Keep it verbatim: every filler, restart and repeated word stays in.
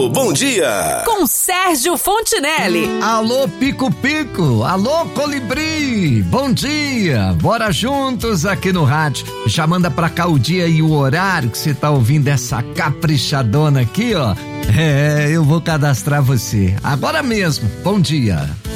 no Bom Dia. Com Sérgio Fontinelli. Alô, Pico Pico. Alô, Colibri. Bom dia. Bora juntos aqui no rádio. Já manda pra cá o dia e o horário que você tá ouvindo essa caprichadona aqui, ó. É, eu vou cadastrar você. Agora mesmo. Bom dia.